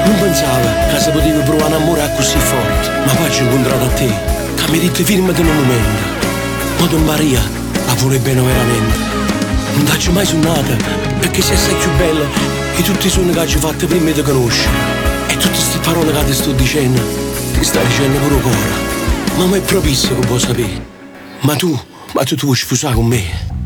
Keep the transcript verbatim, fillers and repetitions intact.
Non pensava che si poteva provare un amore così forte, ma poi ci ho incontrato a te, che mi hai detto firmati in un momento. Ma Don Maria la vuole bene veramente. Non ti mai suonata, perché sei assai più bella di tutti i suoni che ci hai fatto prima di conoscere. E tutte queste parole che ti sto dicendo, ti sta dicendo pure cuore. Ma mi è proprio che può sapere. Ma tu, ma tu ti vuoi sposare con me?